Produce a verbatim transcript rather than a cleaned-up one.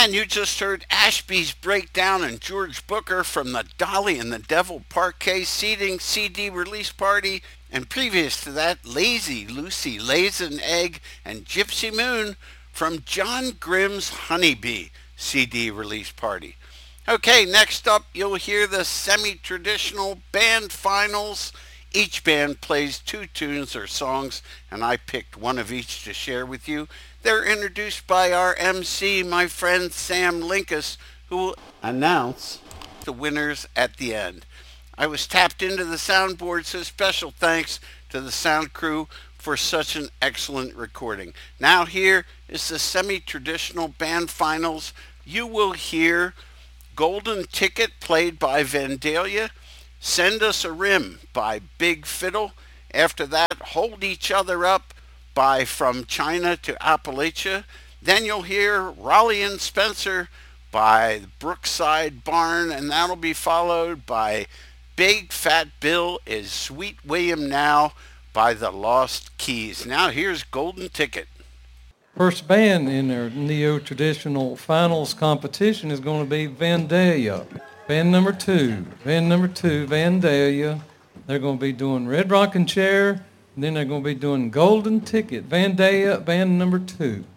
And you just heard Ashby's Breakdown and George Booker from the Dolly and the Devil Parquet Seating C D release party. And previous to that, Lazy Lucy Lays an Egg and Gypsy Moon from John Grimm's Honeybee C D release party. Okay, next up you'll hear the semi-traditional band finals. Each band plays two tunes or songs, and I picked one of each to share with you. They're introduced by our M C, my friend Sam Linkus, who will announce the winners at the end. I was tapped into the soundboard, so special thanks to the sound crew for such an excellent recording. Now here is the semi-traditional band finals. You will hear Golden Ticket played by Vandalia, Send Us a Rim by Big Fiddle. After that, Hold Each Other Up by From China to Appalachia. Then you'll hear Raleigh and Spencer by Brookside Barn, and that'll be followed by Big Fat Bill is Sweet William Now by the Lost Keys. Now here's Golden Ticket. First band in their neo-traditional finals competition is going to be Vandalia. Band number two, band number two, Vandalia. They're going to be doing Red Rocking Chair, and then they're going to be doing Golden Ticket. Vandalia, band number two.